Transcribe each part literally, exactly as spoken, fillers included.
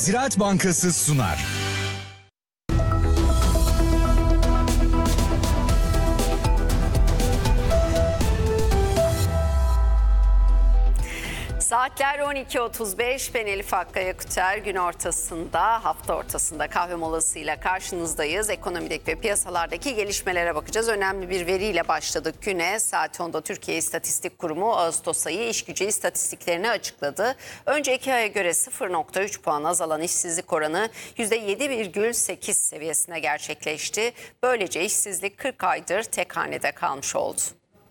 Ziraat Bankası sunar. Saatler on iki otuz beş. Ben Elif Hakkı Yaküter. Gün ortasında, hafta ortasında kahve molasıyla karşınızdayız. Ekonomideki ve piyasalardaki gelişmelere bakacağız. Önemli bir veriyle başladık güne. Saat onda Türkiye İstatistik Kurumu Ağustos ayı iş gücü istatistiklerini açıkladı. Önceki aya göre sıfır virgül üç puan azalan işsizlik oranı yüzde yedi virgül sekiz seviyesine gerçekleşti. Böylece işsizlik kırk aydır tek hanede kalmış oldu.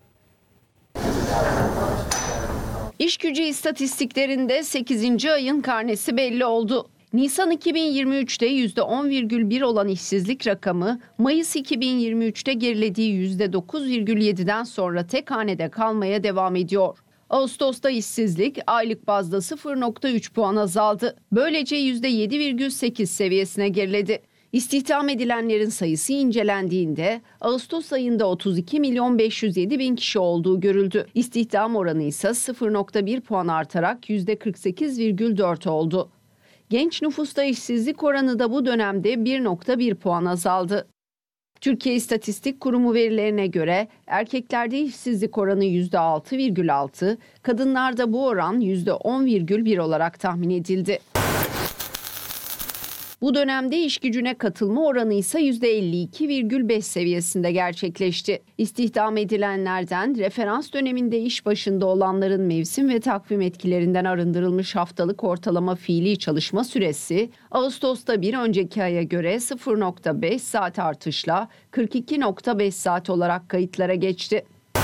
İşgücü istatistiklerinde sekizinci ayın karnesi belli oldu. Nisan iki bin yirmi üç'te yüzde on virgül bir olan işsizlik rakamı Mayıs iki bin yirmi üç'te gerilediği yüzde dokuz virgül yedi'den sonra tek hanede kalmaya devam ediyor. Ağustos'ta işsizlik aylık bazda sıfır virgül üç puan azaldı. Böylece yüzde yedi virgül sekiz seviyesine geriledi. İstihdam edilenlerin sayısı incelendiğinde Ağustos ayında otuz iki milyon beş yüz yedi bin kişi olduğu görüldü. İstihdam oranı ise sıfır virgül bir puan artarak yüzde kırk sekiz virgül dört oldu. Genç nüfusta işsizlik oranı da bu dönemde bir virgül bir puan azaldı. Türkiye İstatistik Kurumu verilerine göre erkeklerde işsizlik oranı yüzde altı virgül altı, kadınlarda bu oran yüzde on virgül bir olarak tahmin edildi. Bu dönemde iş gücüne katılma oranı ise yüzde elli iki virgül beş seviyesinde gerçekleşti. İstihdam edilenlerden referans döneminde iş başında olanların mevsim ve takvim etkilerinden arındırılmış haftalık ortalama fiili çalışma süresi Ağustos'ta bir önceki aya göre sıfır virgül beş saat artışla kırk iki virgül beş saat olarak kayıtlara geçti.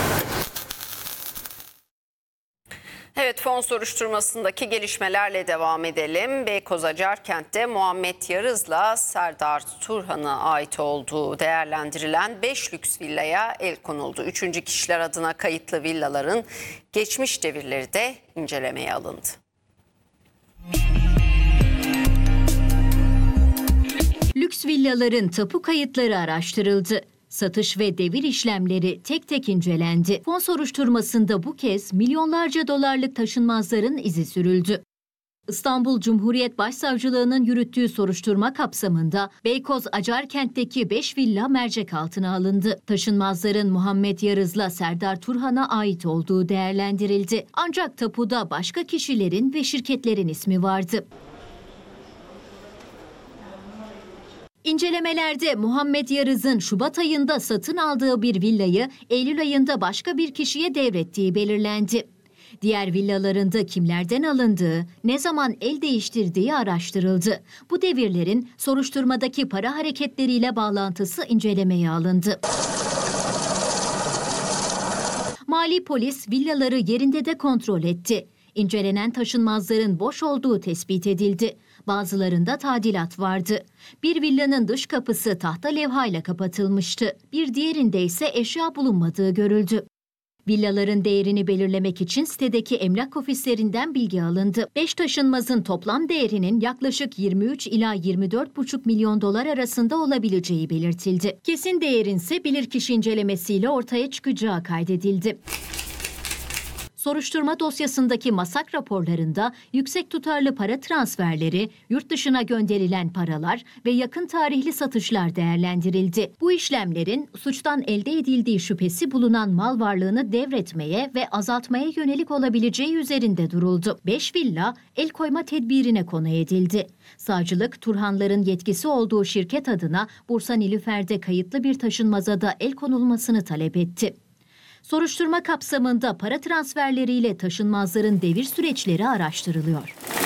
Evet, fon soruşturmasındaki gelişmelerle devam edelim. Beykoz Acarkent'te Muhammed Yarız'la Serdar Turhan'a ait olduğu değerlendirilen beş lüks villaya el konuldu. Üçüncü kişiler adına kayıtlı villaların geçmiş devirleri de incelemeye alındı. Lüks villaların tapu kayıtları araştırıldı. Satış ve devir işlemleri tek tek incelendi. Fon soruşturmasında bu kez milyonlarca dolarlık taşınmazların izi sürüldü. İstanbul Cumhuriyet Başsavcılığı'nın yürüttüğü soruşturma kapsamında Beykoz Acarkent'teki beş villa mercek altına alındı. Taşınmazların Muhammed Yarız'la Serdar Turhan'a ait olduğu değerlendirildi. Ancak tapuda başka kişilerin ve şirketlerin ismi vardı. İncelemelerde Muhammed Yarız'ın Şubat ayında satın aldığı bir villayı Eylül ayında başka bir kişiye devrettiği belirlendi. Diğer villalarında kimlerden alındığı, ne zaman el değiştirdiği araştırıldı. Bu devirlerin soruşturmadaki para hareketleriyle bağlantısı incelemeye alındı. Mali polis villaları yerinde de kontrol etti. İncelenen taşınmazların boş olduğu tespit edildi. Bazılarında tadilat vardı. Bir villanın dış kapısı tahta levhayla kapatılmıştı. Bir diğerinde ise eşya bulunmadığı görüldü. Villaların değerini belirlemek için sitedeki emlak ofislerinden bilgi alındı. Beş taşınmazın toplam değerinin yaklaşık yirmi üç ila yirmi dört buçuk milyon dolar arasında olabileceği belirtildi. Kesin değerin ise bilirkişi incelemesiyle ortaya çıkacağı kaydedildi. Soruşturma dosyasındaki masak raporlarında yüksek tutarlı para transferleri, yurt dışına gönderilen paralar ve yakın tarihli satışlar değerlendirildi. Bu işlemlerin suçtan elde edildiği şüphesi bulunan mal varlığını devretmeye ve azaltmaya yönelik olabileceği üzerinde duruldu. beş villa el koyma tedbirine konu edildi. Savcılık, Turhanların yetkisi olduğu şirket adına Bursa Nilüfer'de kayıtlı bir taşınmaza da el konulmasını talep etti. Soruşturma kapsamında para transferleriyle taşınmazların devir süreçleri araştırılıyor.